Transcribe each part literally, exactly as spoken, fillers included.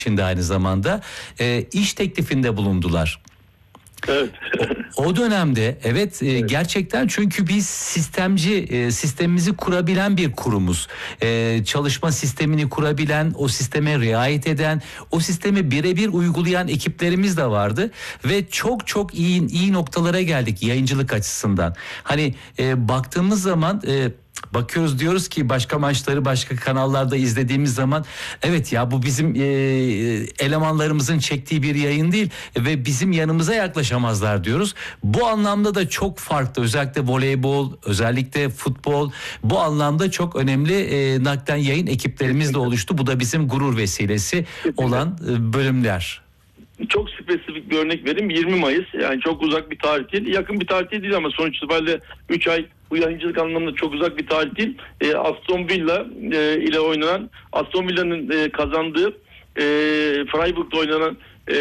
Şimdi aynı zamanda e, iş teklifinde bulundular. Evet. O, o dönemde evet, e, evet gerçekten, çünkü biz sistemci e, sistemimizi kurabilen bir kurumuz. E, çalışma sistemini kurabilen, o sisteme riayet eden, o sistemi birebir uygulayan ekiplerimiz de vardı ve çok çok iyi iyi noktalara geldik yayıncılık açısından. Hani e, baktığımız zaman e, bakıyoruz, diyoruz ki başka maçları başka kanallarda izlediğimiz zaman evet ya, bu bizim e, elemanlarımızın çektiği bir yayın değil ve bizim yanımıza yaklaşamazlar diyoruz. Bu anlamda da çok farklı, özellikle voleybol, özellikle futbol, bu anlamda çok önemli e, naklen yayın ekiplerimiz de oluştu. Bu da bizim gurur vesilesi olan e, bölümler. Çok spesifik bir örnek vereyim. yirmi Mayıs, yani çok uzak bir tarih değil. Yakın bir tarih değil ama sonuç itibariyle üç ay, bu yayıncılık anlamında çok uzak bir tarih değil. E, Aston Villa e, ile oynanan, Aston Villa'nın e, kazandığı e, Freiburg'da oynanan e,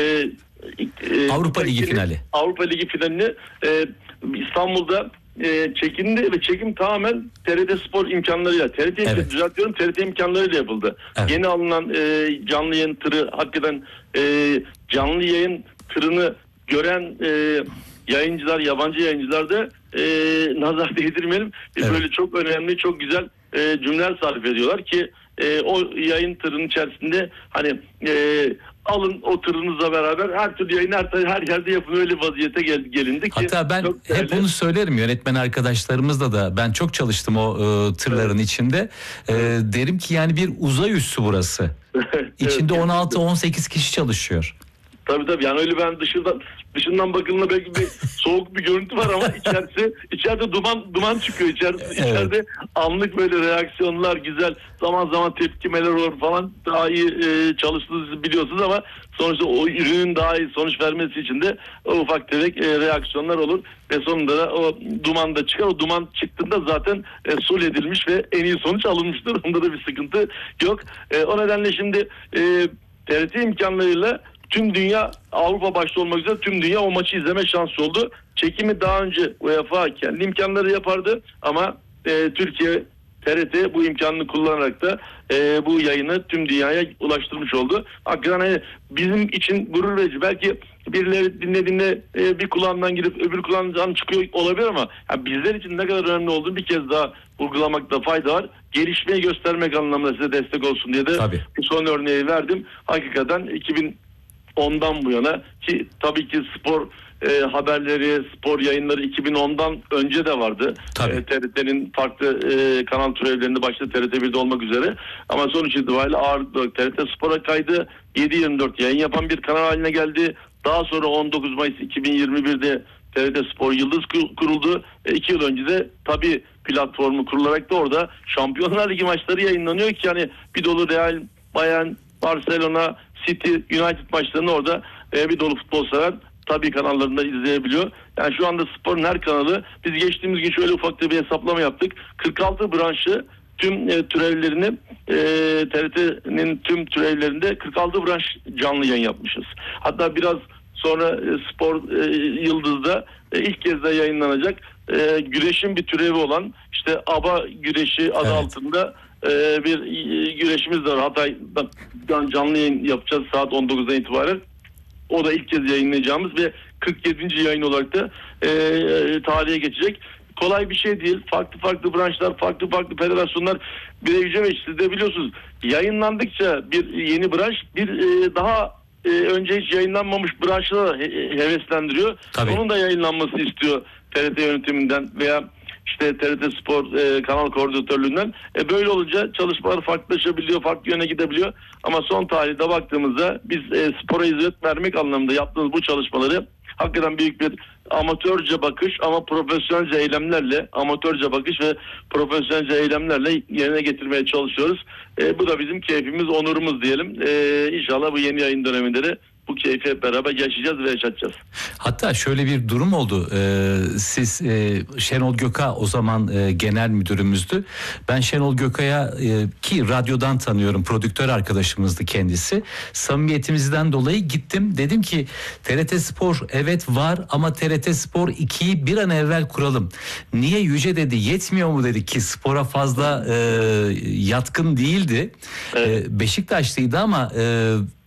e, Avrupa Ligi finali. Avrupa Ligi finalini e, İstanbul'da e, çekildi ve çekim tamamen T R T Spor imkanlarıyla, T R T evet. düzeltiyorum, T R T imkanlarıyla yapıldı. Evet. Yeni alınan e, canlı yayın tırı, hakikaten e, canlı yayın tırını gören e, yayıncılar, yabancı yayıncılar da e, nazar değdirmeyelim. Evet. Böyle çok önemli, çok güzel e, cümleler sarf ediyorlar ki e, o yayın tırının içerisinde hani e, alın o tırınızla beraber her türlü yayın her, her yerde yapın, öyle vaziyete gel, gelindi ki. Hatta ben hep bunu söylerim yönetmen arkadaşlarımızla da, ben çok çalıştım o e, tırların evet. içinde. E, derim ki yani bir uzay üssü burası. İçinde evet, on altı on sekiz kişi çalışıyor. Tabii tabii, yani öyle, ben dışından dışından bakıldığında belki bir soğuk bir görüntü var ama içerisi içeride duman duman çıkıyor içerisi, evet. içeride anlık böyle reaksiyonlar, güzel, zaman zaman tepkimeler olur falan, daha iyi e, çalıştığınızı biliyorsunuz ama sonuçta o ürünün daha iyi sonuç vermesi için de o ufak tefek e, reaksiyonlar olur ve sonunda da o duman da çıkar. O duman çıktığında zaten e, sul edilmiş ve en iyi sonuç alınmıştır. Onda da bir sıkıntı yok. E, o nedenle şimdi e, T R T imkanlarıyla tüm dünya, Avrupa başta olmak üzere tüm dünya o maçı izleme şansı oldu. Çekimi daha önce UEFA kendi imkanları yapardı ama e, Türkiye T R T bu imkanını kullanarak da e, bu yayını tüm dünyaya ulaştırmış oldu. Hakikaten hani bizim için gurur verici. Belki birileri dinlediğinde e, bir kulağından girip öbür kulağından çıkıyor olabilir ama yani bizler için ne kadar önemli olduğunu bir kez daha vurgulamakta fayda var. Gelişmeyi göstermek anlamında size destek olsun diye de tabii. bu son örneği verdim. Hakikaten iki bin ondan bu yana, ki tabii ki spor e, haberleri, spor yayınları iki bin ondan önce de vardı. E, T R T'nin farklı e, kanal türevlerinde, başta T R T birde olmak üzere. Ama sonuç itibariyle ağırlıklı T R T Spor'a kaydı. yedi yirmi dört yayın yapan bir kanal haline geldi. Daha sonra on dokuz Mayıs iki bin yirmi birde T R T Spor Yıldız kuruldu. E, iki yıl önce de tabii platformu kurularak da orada Şampiyonlar Ligi maçları yayınlanıyor ki yani bir dolu Real, Bayern, Barcelona, City, United maçlarını orada e, bir dolu futbol sever tabii kanallarında izleyebiliyor. Yani şu anda sporun her kanalı, biz geçtiğimiz gün şöyle ufak bir hesaplama yaptık. kırk altı branşı tüm e, türevlerini e, T R T'nin tüm türevlerinde kırk altı branş canlı yayın yapmışız. Hatta biraz sonra e, Spor e, Yıldız'da e, ilk kez de yayınlanacak e, güreşin bir türevi olan işte ABA güreşi adı evet. altında e, bir e, güreşimiz var. Hatay'dan canlı yayın yapacağız saat on dokuzdan itibaren. O da ilk kez yayınlayacağımız ve kırk yedinci yayın olarak da e, tarihe geçecek. Kolay bir şey değil. Farklı farklı branşlar, farklı farklı federasyonlar bir evce ve siz de biliyorsunuz. Yayınlandıkça bir yeni branş bir e, daha e, önce hiç yayınlanmamış branşlara he, heveslendiriyor. Tabii. Onun da yayınlanmasını istiyor T R T yönetiminden veya işte T R T Spor e, kanal koordinatörlüğünden. E, böyle olunca çalışmalar farklılaşabiliyor, farklı yöne gidebiliyor. Ama son tarihte baktığımızda biz e, spora hizmet vermek anlamında yaptığımız bu çalışmaları hakikaten büyük bir amatörce bakış ama profesyonelce eylemlerle, amatörce bakış ve profesyonelce eylemlerle yerine getirmeye çalışıyoruz. E, bu da bizim keyfimiz, onurumuz diyelim. E, İnşallah bu yeni yayın döneminde de bu keyfi hep beraber yaşayacağız ve yaşatacağız. Hatta şöyle bir durum oldu. Ee, siz e, Şenol Göka o zaman e, genel müdürümüzdü. Ben Şenol Göka'ya e, ki radyodan tanıyorum, prodüktör arkadaşımızdı kendisi. Samimiyetimizden dolayı gittim. Dedim ki T R T Spor evet var ama T R T Spor ikiyi bir an evvel kuralım. Niye Yüce dedi, yetmiyor mu dedi ki spora fazla e, yatkın değildi. Evet. E, Beşiktaşlıydı ama e,